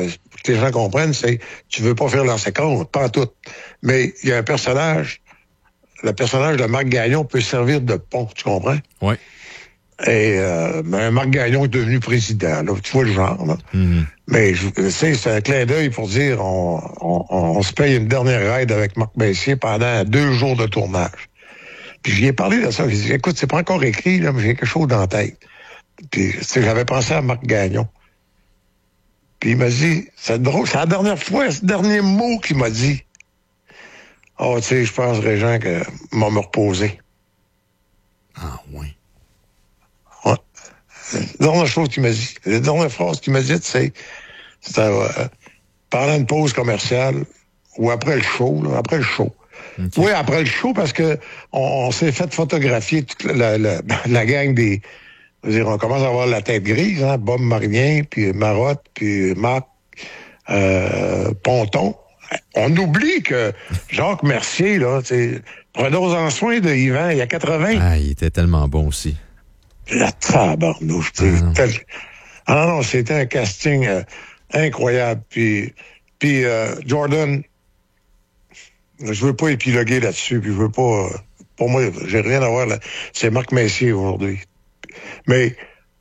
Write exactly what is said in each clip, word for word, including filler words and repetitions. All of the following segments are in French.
parce que les gens comprennent, c'est tu veux pas faire lancer compte, pas en tout. Mais il y a un personnage, le personnage de Marc Gagnon peut servir de pont, tu comprends? Oui. Et euh, ben, Marc Gagnon est devenu président, là, tu vois le genre. Là. Mm-hmm. Mais tu sais, c'est un clin d'œil pour dire on, on, on se paye une dernière ride avec Marc Messier pendant deux jours de tournage. Puis j'y ai parlé de ça. J'ai dit, écoute, c'est pas encore écrit, là, mais j'ai quelque chose dans la tête. Puis tu sais, j'avais pensé à Marc Gagnon. Puis il m'a dit, c'est drôle, c'est la dernière fois, c'est le dernier mot qu'il m'a dit. Oh, tu sais, je pense, Régent, que m'a me reposer. Ah, oui. Ouais. La dernière chose qu'il m'a dit, la dernière phrase qu'il m'a dit, c'est, c'était, euh, pendant une pause commerciale, ou après le show, là, après le show. Okay. Oui, après le show, parce que on, on s'est fait photographier toute la, la, la gang des... Je veux dire, on commence à avoir la tête grise, hein, Bob Marien, puis Marotte, puis Marc euh, Ponton. On oublie que Jacques Mercier, là, prenons-en soin de Yvan, il y a quatre-vingts. Ah, il était tellement bon aussi. La tabarnouche, tu sais. Ah, tel... ah non, non, c'était un casting euh, incroyable. Puis, puis euh, Jordan, je veux pas épiloguer là-dessus, puis je veux pas... Euh, pour moi, j'ai rien à voir là. C'est Marc Messier aujourd'hui. Mais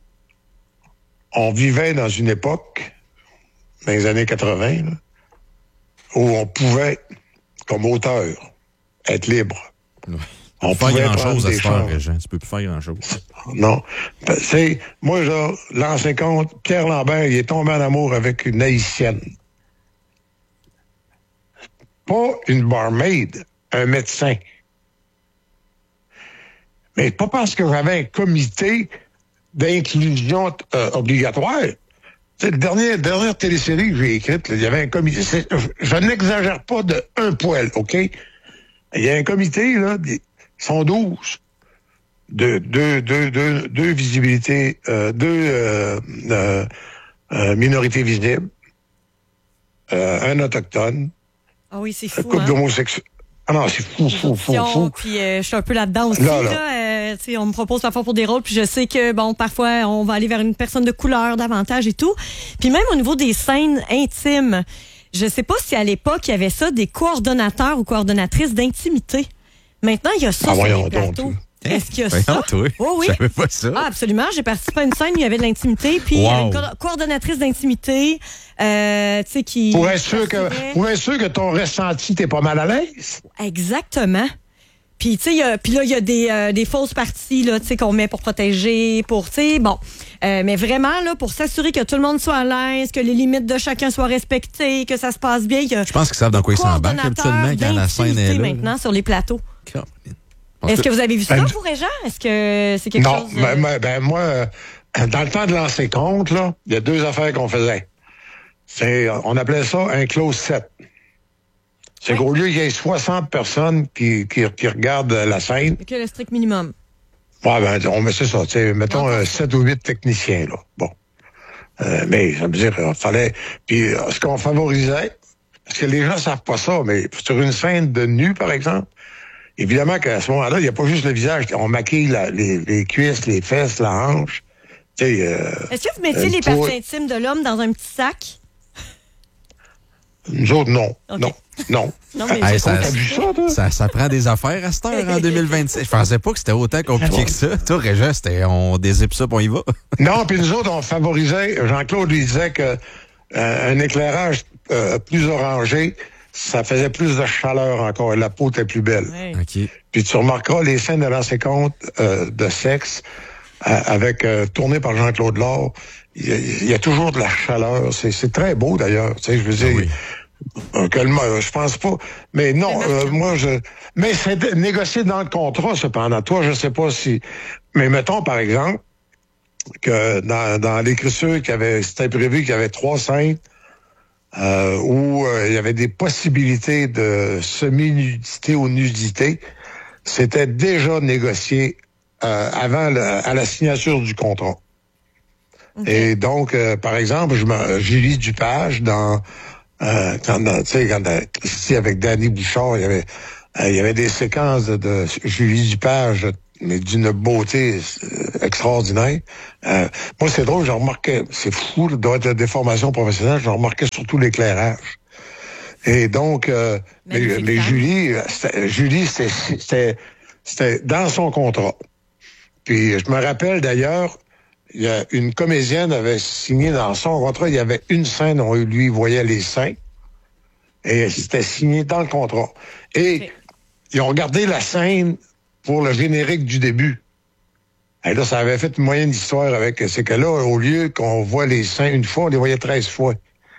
on vivait dans une époque, dans les années quatre-vingts, là, où on pouvait, comme auteur, être libre. Ouais. On peut faire grand-chose à ce faire, Régent. Tu peux plus faire grand-chose. Non. C'est, moi, genre, l'ancien compte, Pierre Lambert, il est tombé en amour avec une haïtienne. Pas une barmaid, un médecin. Mais pas parce que j'avais un comité d'inclusion euh, obligatoire. C'est la dernière, dernière télésérie que j'ai écrite, il y avait un comité. Je, je n'exagère pas de un poil, OK? Il y a un comité, là, ils sont douze. De deux, deux, deux, deux visibilités, euh, deux euh, euh, euh, minorités visibles, euh, un autochtone. Ah oui, c'est fou. Couple hein? d'homosexuels. Ah non, c'est fou, fou, fou, fou. Puis euh, je suis un peu là-dedans aussi. Là, là. Là, euh, on me propose parfois pour des rôles, puis je sais que, bon, parfois, on va aller vers une personne de couleur davantage et tout. Puis même au niveau des scènes intimes, je sais pas si à l'époque, il y avait ça, des coordonnateurs ou coordonnatrices d'intimité. Maintenant, il y a ça ah, sur voyons les plateaux. Donc. Est-ce qu'il y a ben ça? Non, toi. Oh, oui. Je savais pas ça. Ah, absolument. J'ai participé à une scène où il y avait de l'intimité, puis wow. une co- coordonnatrice d'intimité, euh, tu sais, qui... Pour être sûr que, pour être sûr que ton ressenti, t'es pas mal à l'aise. Exactement. Puis, tu sais, puis là, il y a des, euh, des fausses parties, là, tu sais, qu'on met pour protéger, pour, tu sais, bon. Euh, mais vraiment, là, pour s'assurer que tout le monde soit à l'aise, que les limites de chacun soient respectées, que ça se passe bien. Que je pense qu'ils savent dans quoi ils s'embarquent habituellement quand la scène est là. Maintenant, sur les plateaux. Caroline. Est-ce que vous avez vu ça, vous, Régent? Est-ce que c'est quelque non, chose... Non, ben, ben, moi, euh, dans le temps de lancer compte, là, il y a deux affaires qu'on faisait. C'est, on appelait ça un close set. C'est oui. qu'au lieu qu'il y ait soixante personnes qui, qui, qui regardent la scène... C'est que le strict minimum. Ouais, ben, on met ça, tu sais, mettons euh, sept ou huit techniciens, là. Bon. Euh, mais, ça veut dire, il fallait... Puis, euh, ce qu'on favorisait, parce que les gens savent pas ça, mais sur une scène de nu, par exemple, évidemment qu'à ce moment-là, il n'y a pas juste le visage. On maquille la, les, les cuisses, les fesses, la hanche. Tu sais, euh, est-ce que vous mettiez euh, les parties pour... intimes de l'homme dans un petit sac? Nous autres, non. Okay. Non. Non. non mais hey, ça, ça, ça, ça prend des affaires à cette heure en deux mille vingt-six. Je pensais pas que c'était autant compliqué que ça. Toi, Régent, c'était on dézippe ça, puis on y va. Non, puis nous autres, on favorisait. Jean-Claude lui disait que euh, un éclairage euh, plus orangé, ça faisait plus de chaleur encore. La peau était plus belle. Oui. Okay. Puis tu remarqueras les scènes de lancer compte euh, de sexe euh, avec euh, tournées par Jean-Claude Laure. Il y, y a toujours de la chaleur. C'est, c'est très beau d'ailleurs. Tu sais, je veux dire. Ah oui. Euh, que, je pense pas. Mais non, euh, moi je. Mais c'est négocié dans le contrat, cependant. Toi, je sais pas si. Mais mettons, par exemple, que dans, dans l'écriture qu'il y avait, c'était prévu qu'il y avait trois scènes euh, où euh, il y avait des possibilités de semi-nudité ou nudité. C'était déjà négocié euh, avant le, à la signature du contrat. Okay. Et donc, euh, par exemple, je me, Julie Dupage dans Euh, quand, tu sais, quand, ici, avec Danny Bouchard, il y avait, euh, il y avait des séquences de, de Julie Dupage mais d'une beauté extraordinaire. Euh, moi, c'est drôle, j'ai remarqué, c'est fou, il doit être des formations professionnelles, j'ai remarqué surtout l'éclairage. Et donc, euh, mais, mais Julie, c'était, Julie, c'était, c'était, c'était dans son contrat. Puis je me rappelle d'ailleurs, il y a une comédienne avait signé dans son contrat, il y avait une scène où lui voyait les seins. Et c'était signé dans le contrat. Et okay. Ils ont regardé la scène pour le générique du début. Et là, ça avait fait une moyenne d'histoire avec... C'est que là, au lieu qu'on voit les seins une fois, on les voyait treize fois.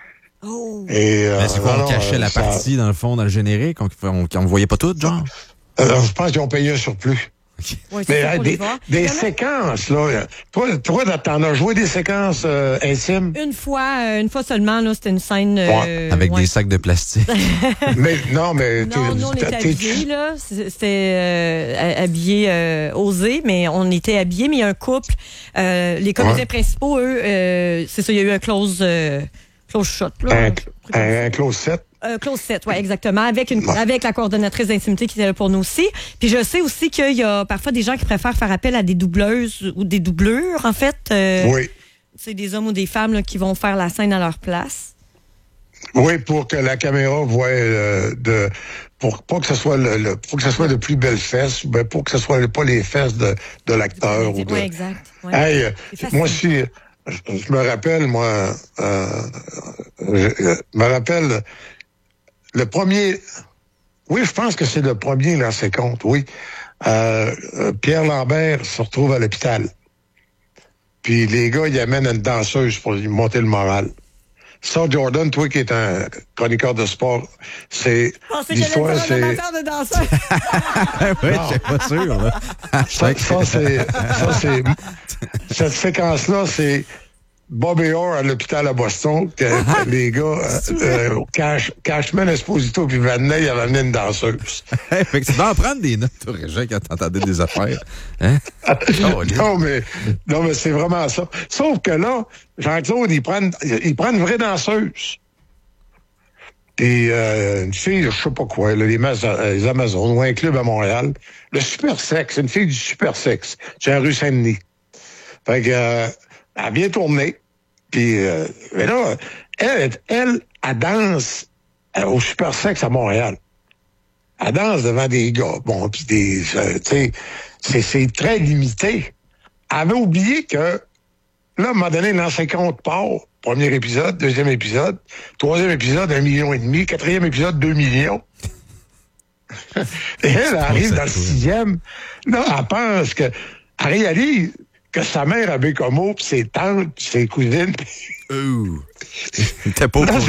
Oh! Et, euh, c'est quoi, on cachait euh, la ça... partie, dans le fond, dans le générique? On ne voyait pas tout, genre? Euh, je pense qu'ils ont payé un surplus. Ouais, mais euh, des, des séquences, là. Toi, toi t'en as joué des séquences euh, intimes? Une fois, euh, une fois seulement, là, c'était une scène... Euh, ouais. Avec ouais. des sacs de plastique. mais non, mais... Non, nous, on était habillés, là. C'était euh, habillé euh, osé, mais on était habillés, mais il y a un couple. Euh, les comédiens ouais. principaux, eux, euh, c'est ça, il y a eu un close, euh, close shot, là. Un, un, un close set? Euh, close set, oui, exactement, avec une, avec la coordonnatrice d'intimité qui était là pour nous aussi. Puis je sais aussi qu'il y a parfois des gens qui préfèrent faire appel à des doubleuses ou des doublures, en fait. Euh, oui. C'est des hommes ou des femmes là, qui vont faire la scène à leur place. Oui, pour que la caméra voie euh, de, pour pas que ce soit le, le pour que ce soit de plus belles fesses, ben pour que ce soit pas les fesses de, de l'acteur ou de. Oui, exact. Ouais. Hey, moi aussi, je, je me rappelle, moi, euh, je, je me rappelle. Le premier, oui, je pense que c'est le premier dans ses comptes, oui. Euh, Pierre Lambert se retrouve à l'hôpital. Puis les gars, ils amènent une danseuse pour lui monter le moral. Ça, Jordan, toi qui es un chroniqueur de sport, c'est... l'histoire, c'est... de danseuse. Oui, je suis pas sûr, là. ça, ça, c'est... Ça, c'est... Cette séquence-là, c'est... Bobby Orr à l'hôpital à Boston, que, que les gars, euh, Cash, Cashman Esposito puis Vadnais, ils avaient amené une danseuse. Fait que tu vas en prendre des notes, toi, Régent, quand t'entendais des affaires. Hein? Oh, non, mais, non, mais c'est vraiment ça. Sauf que là, Jean-Claude, il prend, il prend une vraie danseuse. Et euh, une fille, je sais pas quoi, là, les, les Amazones, ou un club à Montréal. Le Super Sex, une fille du Super Sex. C'est la rue Saint-Denis. Fait que, euh, elle a bien tourné. Puis, euh, mais là, elle, elle, elle danse au Super Sex à Montréal. Elle danse devant des gars. Bon, puis des, euh, tu sais, c'est, c'est très limité. Elle avait oublié que, là, à un moment donné, l'ancien compte part. Premier épisode, deuxième épisode, troisième épisode, un million et demi, quatrième épisode, deux millions. Et elle, elle arrive dans le sixième. Là, elle pense que, elle réalise que sa mère a Bécomo, puis ses tantes, puis ses cousines. Ouh! T'es pas au courant?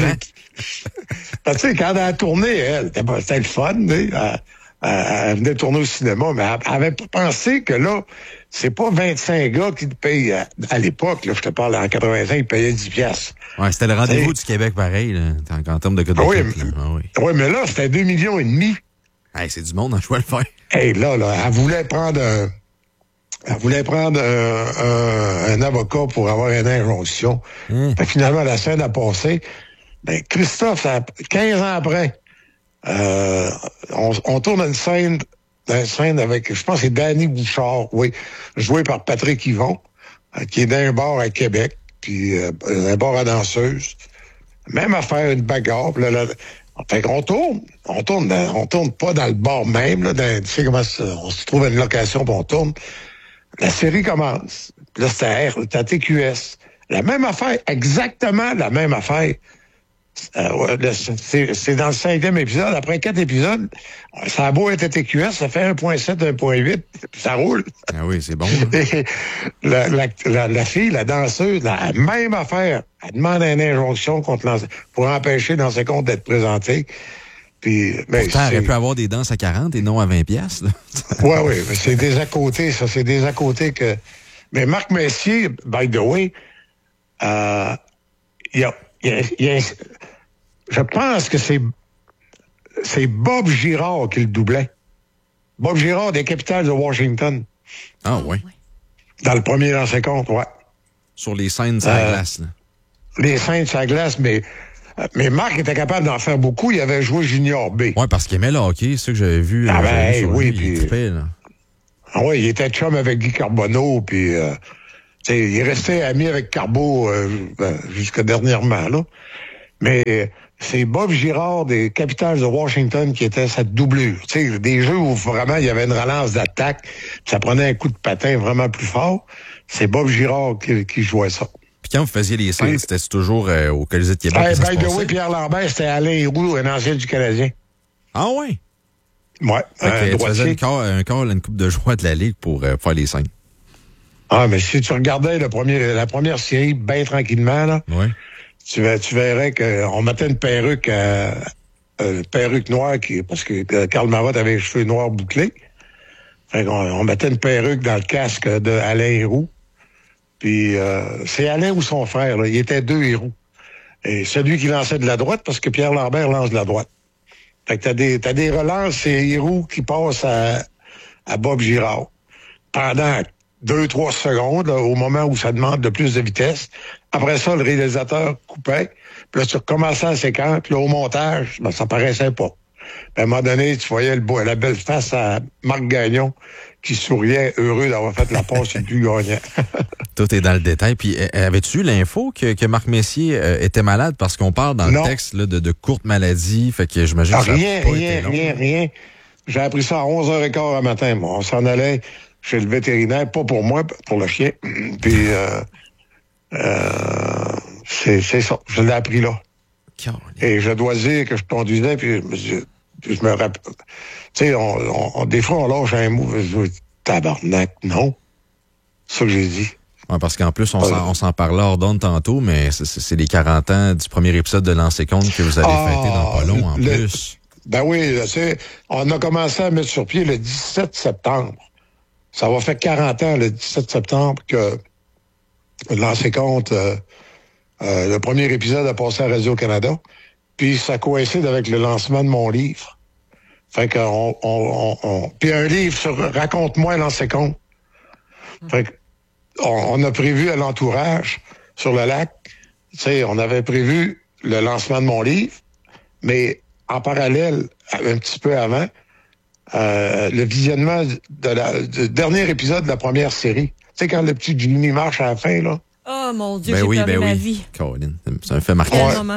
Tu sais, quand elle a tourné, elle, c'était le fun, elle, elle, elle venait tourner au cinéma, mais elle, elle avait pas pensé que là, c'est pas vingt-cinq gars qui te payent à, à l'époque, là, je te parle, en quatre-vingt-cinq, ils payaient dix piastres. Ouais, c'était le rendez-vous du Québec pareil, là, en, en termes de code de oui, clip, mais, ah, oui. oui, mais là, c'était deux millions et demi. Hey, c'est du monde, on choix le faire. Hey, là, là, elle voulait prendre un, elle voulait prendre un, un, un avocat pour avoir une injonction. Mmh. Fait que finalement, la scène a passé. Ben, Christophe, ça, quinze ans après, euh, on, on tourne une scène, une scène avec, je pense que c'est Danny Bouchard, oui, joué par Patrick Yvon, euh, qui est dans un bar à Québec, puis euh, un bar à danseuse. Même affaire, une bagarre. Là, là, fait qu'on tourne, on tourne, dans, on tourne pas dans le bar même, là, dans, tu sais comment ça, on se trouve à une location, puis on tourne. La série commence. Là, c'était R, c'était T Q S. La même affaire, exactement la même affaire. Euh, ouais, c'est, c'est dans le cinquième épisode. Après quatre épisodes, ça a beau être T Q S, ça fait un virgule sept, un virgule huit, ça roule. Ah oui, c'est bon. Et la, la, la, la fille, la danseuse, la même affaire. Elle demande une injonction contre l'ense- pour empêcher dans ses comptes d'être présenté. Puis, ben, pourtant, elle aurait pu avoir des danses à quarante et non à vingt piastres. Oui, oui, mais c'est des à côté, ça. C'est des à côté que... Mais Marc Messier, by the way, euh, il y a... Y a, y a je pense que c'est c'est Bob Girard qui le doublait. Bob Girard des Capitals de Washington. Ah oui. Dans le premier dans ses comptes, ouais. Sur les scènes sur la euh, glace. Là. Les scènes sur la glace, mais... Mais Marc était capable d'en faire beaucoup. Il avait joué Junior B. Oui, parce qu'il aimait le hockey. C'est ça que j'avais vu. Ah ben, hey, oui. Puis... Trippait, là. Ah ouais, il était chum avec Guy Carbonneau, puis euh, il est resté ami avec Carbo euh, jusqu'à dernièrement, là. Mais c'est Bob Girard des Capitals de Washington qui était cette doublure. T'sais, des jeux où vraiment il y avait une relance d'attaque, ça prenait un coup de patin vraiment plus fort. C'est Bob Girard qui, qui jouait ça. Puis quand vous faisiez les scènes, c'était toujours euh, au Colisée de Québec? Hey, by the way, Pierre Lambert, c'était Alain Héroux, un ancien du Canadien. Ah ouais? Ouais. Okay, tu faisais un corps, un corps, une coupe de joueurs de la Ligue pour euh, faire les scènes. Ah, mais si tu regardais le premier, la première série bien tranquillement, là, ouais. tu, tu verrais qu'on mettait une perruque, euh, une perruque noire, qui, parce que Karl Marotte avait les cheveux noirs bouclés. Fait qu'on, on mettait une perruque dans le casque de Alain Héroux. Puis euh, c'est Alain ou son frère, là, il était deux Héroux. Et celui qui lançait de la droite, parce que Pierre Lambert lance de la droite. Fait que t'as des, t'as des relances, c'est Héroux qui passe à, à Bob Girard. Pendant deux, trois secondes, là, au moment où ça demande de plus de vitesse. Après ça, le réalisateur coupait. Puis là, tu recommençais la séquence. Puis là, au montage, ben, ça paraissait pas. Puis à un moment donné, tu voyais le beau, la belle face à Marc Gagnon qui souriait, heureux d'avoir fait la passe le plus gagnant. Tout est dans le détail. Puis, avais-tu eu l'info que, que Marc Messier euh, était malade? Parce qu'on parle dans non. le texte là, de, de courte maladie. Fait que j'imagine ah, que ça rien, a pas rien, été long. rien, rien. J'ai appris ça à onze heures quinze le matin. Bon, on s'en allait chez le vétérinaire, pas pour moi, pour le chien. Puis, euh, euh, c'est, c'est ça. Je l'ai appris là. Caroline. Et je dois dire que je conduisais, puis je, puis je me rappelle. Tu sais, on, on, on, des fois, on lâche un mot. Je dis, tabarnak, non. C'est ça que j'ai dit. Ouais, parce qu'en plus, on s'en, on s'en parlait hors d'onde tantôt, mais c'est, c'est les quarante ans du premier épisode de Lancer Compte que vous allez ah, fêter dans pas long, en le, plus. Ben oui, c'est, on a commencé à mettre sur pied le dix-sept septembre. Ça va faire quarante ans, le dix-sept septembre, que Lancer Compte, euh, euh, le premier épisode a passé à Radio-Canada. Puis ça coïncide avec le lancement de mon livre. Fait qu'on... On, on, on, puis un livre sur Raconte-moi Lancer Compte. Fait qu'on on a prévu à l'entourage, sur le lac, tu sais, on avait prévu le lancement de mon livre, mais en parallèle, un petit peu avant, euh, le visionnement de la, du dernier épisode de la première série. Tu sais, quand le petit Jimmy marche à la fin, là. Oh mon Dieu, ben j'ai oui, perdu ben ma oui. vie. Caroline, c'est un fait marquant. Quel ouais. moment.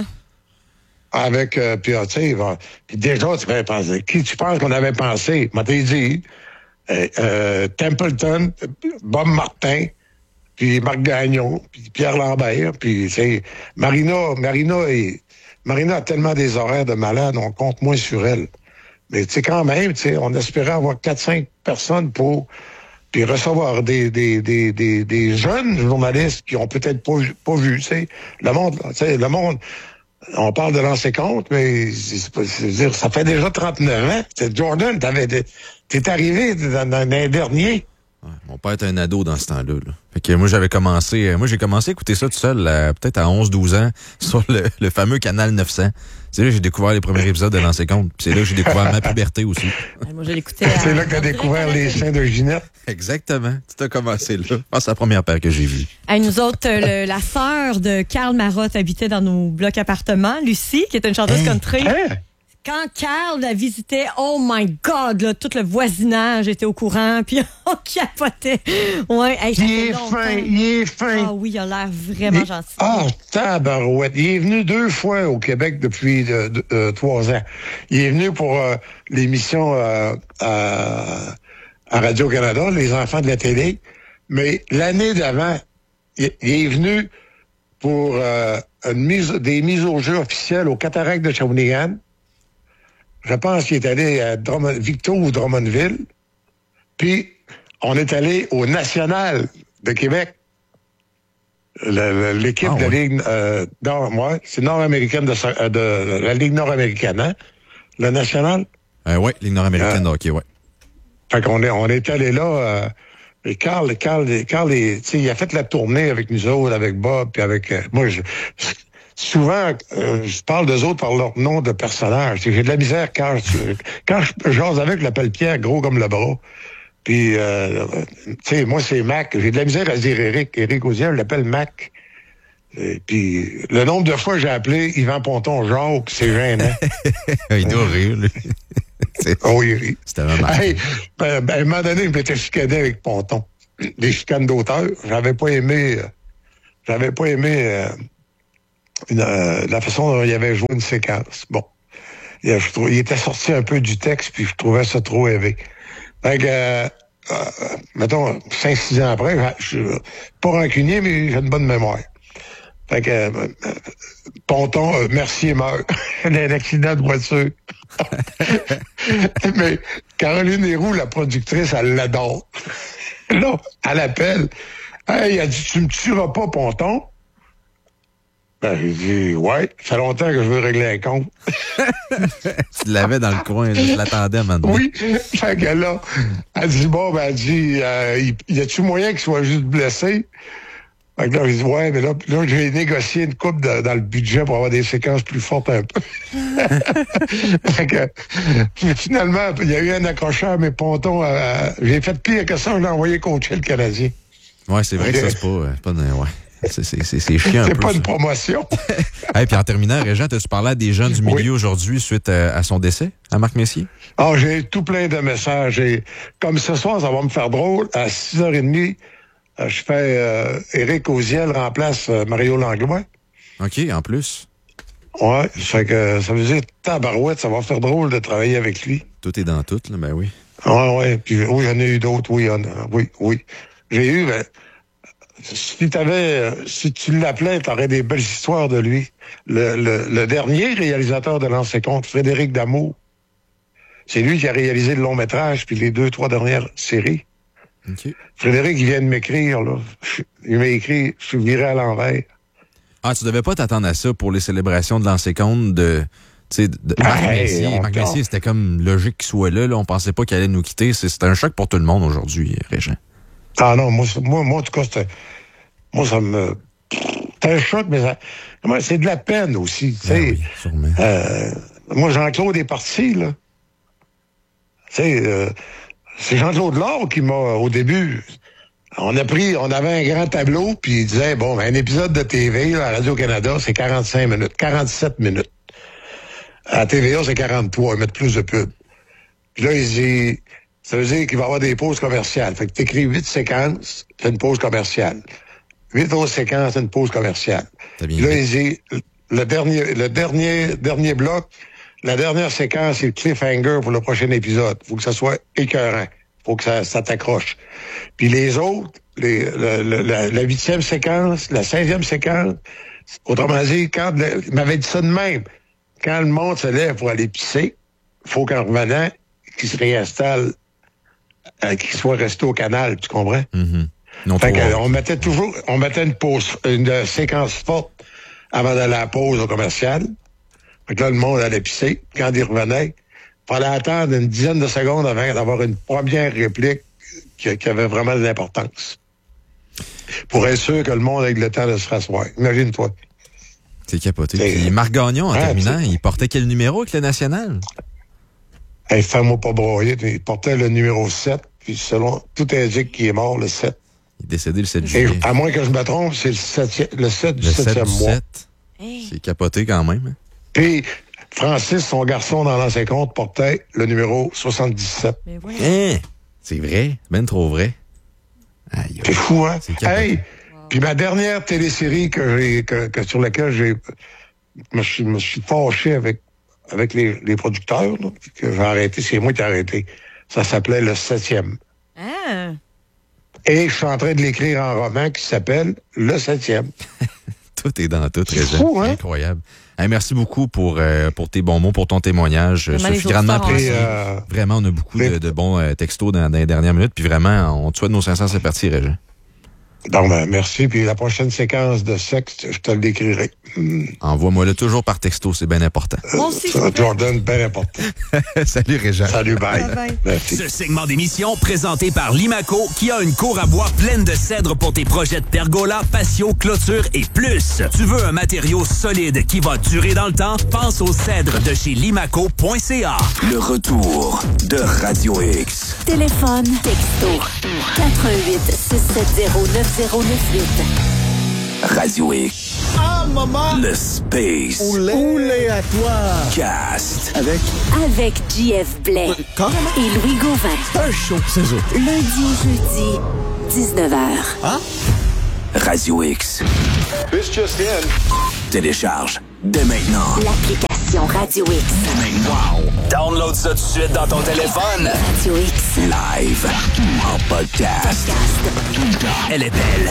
Avec, euh, puis, tu sais, puis déjà, tu peux penser, qui tu penses qu'on avait pensé? Moi, t'ai dit, euh, euh, Templeton, Bob Martin, puis Marc Gagnon, puis Pierre Lambert, puis, tu sais, Marina, Marina est, Marina a tellement des horaires de malade, on compte moins sur elle. Mais, tu sais, quand même, tu sais, on espérait avoir quatre cinq personnes pour, puis recevoir des, des, des, des, des jeunes journalistes qui ont peut-être pas, pas vu, tu sais, le monde, tu sais, le monde, on parle de Lancer Compte, mais c'est pas, c'est dire, ça fait déjà trente-neuf ans. C'est Jordan, t'avais, t'es arrivé dans, dans les derniers. Ouais, mon père était un ado dans ce temps-là. Là. Fait que moi, j'avais commencé, moi, j'ai commencé à écouter ça tout seul, là, peut-être à onze douze ans, sur le, le fameux Canal neuf cents. C'est là que j'ai découvert les premiers épisodes de Lancer Compte. Puis c'est là que j'ai découvert ma puberté aussi. Moi, je l'écoutais. C'est là que t'as découvert les seins de Ginette. Exactement. Tout a commencé là. Ah, c'est la première paire que j'ai vue. Hey, nous autres, le, la sœur de Karl Marotte habitait dans nos blocs appartements, Lucie, qui était une chanteuse Hein? country. Hein? Quand Karl la visitait, oh my God, là, tout le voisinage était au courant, puis on capotait. Ouais, hey, Il est fin, il est fin. Ah oui, il a l'air vraiment il... gentil. Ah, tabarouette. Il est venu deux fois au Québec depuis euh, euh, trois ans. Il est venu pour euh, l'émission euh, à, à Radio-Canada, Les enfants de la télé. Mais l'année d'avant, il, il est venu pour euh, une mise, des mises au jeu officielles au Cataracte de Shawinigan. Je pense qu'il est allé à Drummond, Victo ou Drummondville. Puis, on est allé au National de Québec. Le, le, l'équipe ah, de la oui. Ligue euh, nord, moi, c'est nord-américaine de, de, de la Ligue nord-américaine, hein? Le National? Euh, oui, Ligue nord-américaine de euh, hockey, oui. Fait qu'on est, on est allé là. Euh, et Carl, Carl, Carl est, il a fait la tournée avec nous autres, avec Bob, puis avec... Euh, moi, je... Souvent, euh, je parle d'eux autres par leur nom de personnage. J'ai de la misère quand je, quand je jase avec, je l'appelle Pierre, gros comme le bras. Puis, euh, tu sais, moi, c'est Mac. J'ai de la misère à dire Éric. Éric Audier, je l'appelle Mac. Et puis, le nombre de fois que j'ai appelé Yvan Ponton Jacques, c'est gênant. Il doit rire, lui. Oui, oui. C'était vraiment... Hey, ben, ben, à un moment donné, je m'étais chicané avec Ponton. Des chicanes d'auteur. J'avais pas aimé... Euh, j'avais pas aimé euh, une, euh, la façon dont il avait joué une séquence. Bon. Il, je trouve, il était sorti un peu du texte, puis je trouvais ça trop élevé. Fait que... Euh, euh, mettons, cinq six ans après, je suis pas rancunier, mais j'ai une bonne mémoire. Fait que, euh, Ponton, euh, Mercier meurt. Il a un accident de voiture. Mais Caroline Héroux, la productrice, elle l'adore. Là, elle appelle. Hey, elle dit, tu me tueras pas, Ponton? Ben, j'ai dit, ouais, ça fait longtemps que je veux régler un compte. Tu l'avais dans le coin, je l'attendais maintenant. Oui, fait que là, elle dit, bon, ben, elle dit, euh, y a-tu moyen qu'il soit juste blessé? Fait que là, j'ai dit, ouais, mais là, là j'ai négocié une coupe de, dans le budget pour avoir des séquences plus fortes un peu. Fait que, finalement, il y a eu un accrocheur, mais Ponton, euh, j'ai fait pire que ça, je l'ai envoyé coacher le Canadien. Ouais, c'est vrai que ça, c'est pas, c'est pas, ouais. C'est, c'est, c'est, c'est chiant un peu. C'est pas ça. une promotion. Hey, puis en terminant, Régent, as-tu parlé à des gens du milieu oui. aujourd'hui suite à, à son décès, à Marc Messier? Ah, oh, j'ai tout plein de messages. Et, comme ce soir, ça va me faire drôle, à six heures trente, euh, je fais euh, Éric Auziel remplace euh, Mario Langlois. OK, en plus. Ouais, ça fait que ça veut dire tabarouette, ça va faire drôle de travailler avec lui. Tout est dans tout, là, ben oui. Ouais, ouais. Puis oui, j'en ai eu d'autres, oui, on, oui, oui. J'ai eu, ben, si t'avais, si tu l'appelais, t'aurais des belles histoires de lui. Le, le, le dernier réalisateur de Lancer Compte, Frédéric Damour, c'est lui qui a réalisé le long métrage puis les deux, trois dernières séries. Okay. Frédéric, il vient de m'écrire, là. Il m'a écrit, je suis viré à l'envers. Ah, tu devais pas t'attendre à ça pour les célébrations de Lancer Compte de, tu sais, de Marc hey, Messier. Marc Messier, c'était comme logique qu'il soit là, là. On pensait pas qu'il allait nous quitter. C'est, c'était un choc pour tout le monde aujourd'hui, Régent. Ah non, moi, moi, moi en tout cas, c'était, moi, ça me... C'était un choc, mais ça, c'est de la peine aussi, tu sais. Ah oui, sûrement. Euh, moi, Jean-Claude est parti, là. Tu sais, euh, c'est Jean-Claude Laure qui m'a, au début, on a pris, on avait un grand tableau, puis il disait, bon, un épisode de T V, là, à Radio-Canada, c'est quarante-cinq minutes, quarante-sept minutes. À T V A, c'est quarante-trois, ils mettent plus de pubs. Puis là, il dit... Ça veut dire qu'il va y avoir des pauses commerciales. Fait que tu écris huit séquences, c'est une pause commerciale. Huit autres séquences, c'est une pause commerciale. Là, il dit, le dernier, le dernier, dernier bloc, la dernière séquence, c'est le cliffhanger pour le prochain épisode. Faut que ça soit écœurant. Faut que ça, ça t'accroche. Puis les autres, les, le, le, la, la huitième séquence, la seizième séquence, autrement dit, quand, le, il m'avait dit ça de même. Quand le monde se lève pour aller pisser, faut qu'en revenant, qu'il se réinstalle Euh, qu'il soit resté au canal, tu comprends? Mm-hmm. Non, fait que, euh, on mettait toujours, on mettait une pause, une séquence forte avant d'aller à la pause au commercial. Fait que là, le monde allait pisser. Quand il revenait, il fallait attendre une dizaine de secondes avant d'avoir une première réplique qui, qui avait vraiment de l'importance. Pour être sûr que le monde ait le temps de se rasseoir. Imagine-toi. C'est capoté. Puis Marc Gagnon, en ah, terminant, il portait quel numéro avec le National? Hey, fais-moi pas broyer. Il portait le numéro sept, puis selon tout indique qu'il est mort le sept. Il est décédé le sept juillet. Et, à moins que je me trompe, c'est le, septième, le sept du septième mois. sept. Hey. C'est capoté quand même. Hein? Puis Francis, son garçon dans l'ancien compte, portait le numéro soixante-dix-sept. Mais ouais. Hein? C'est vrai? C'est bien trop vrai. Aïe, c'est fou, hein? C'est hey! Wow. Puis ma dernière télésérie que j'ai, que, que sur laquelle j'ai, me suis, me suis fâché avec avec les, les producteurs, là, que j'ai arrêté, c'est moi qui ai arrêté. Ça s'appelait Le Septième. Ah. Et je suis en train de l'écrire en roman qui s'appelle Le Septième. Tout est dans tout, c'est fou, hein? Incroyable. Hey, merci beaucoup pour, euh, pour tes bons mots, pour ton témoignage. Je suis grandement apprécié. Euh, vraiment, on a beaucoup les... de, de bons euh, textos dans, dans les dernières minutes. Puis vraiment, on te souhaite nos cinq cents, c'est parti, Régent. Donc, ben, merci. Puis la prochaine séquence de sexe, je te le décrirai. Mm. Envoie-moi-le toujours par texto, c'est bien important. Euh, Moi aussi, ça, Jordan, bien important. Salut, Régent. Salut, bye. Bye, bye. Merci. Ce segment d'émission présenté par Limaco, qui a une cour à bois pleine de cèdre pour tes projets de pergola, patio, clôture et plus. Tu veux un matériau solide qui va durer dans le temps? Pense au cèdre de chez limaco point c a. Le retour de Radio X. Téléphone, texto, quatre un huit, six sept zéro, neuf zéro neuf huit. Radio X. Ah, maman! Le Space. Oulet. Oulet à toi. Cast. Avec? Avec J F Blais. Carrément. Et Louis Gauvin. Un show, c'est ça. Lundi au jeudi, dix-neuf heures. Hein? Radio X. This just in. Télécharge dès maintenant. L'application Radio X. Wow. Download ça tout de suite dans ton téléphone. Radio X. Live. En podcast. Podcast. Elle est belle.